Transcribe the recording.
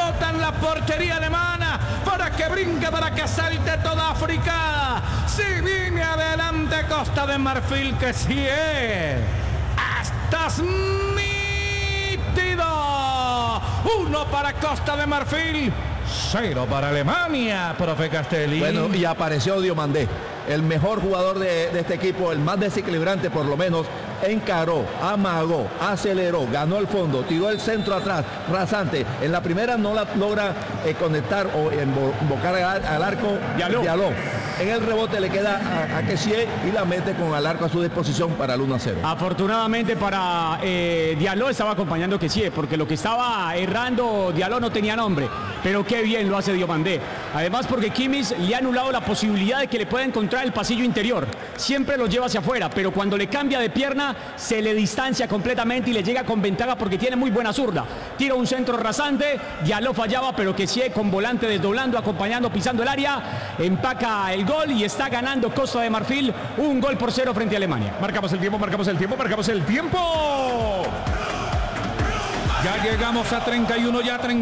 pelota en la portería alemana para que brinque, para que salte toda África. Si viene adelante Costa de Marfil, que sí es. Estás nítido. 1 para Costa de Marfil, 0 para Alemania, profe Castelli. Bueno, y apareció Diomandé, el mejor jugador de este equipo, el más desequilibrante por lo menos. Encaró, amagó, aceleró, ganó el fondo, tiró el centro atrás, rasante. En la primera no la logra conectar o invocar al arco Diallo. En el rebote le queda a Kessie y la mete con el arco a su disposición para el 1-0. Afortunadamente para Diallo estaba acompañando Kessie, porque lo que estaba errando Diallo no tenía nombre. Pero qué bien lo hace Diomandé. Además porque Kimmich le ha anulado la posibilidad de que le pueda encontrar el pasillo interior. Siempre lo lleva hacia afuera, pero cuando le cambia de pierna se le distancia completamente y le llega con ventaja porque tiene muy buena zurda. Tira un centro rasante, Diallo fallaba, pero Kessie con volante desdoblando, acompañando, pisando el área, empaca el gol y está ganando Costa de Marfil 1-0 frente a Alemania. Marcamos el tiempo. Ya llegamos a 31, ya 30.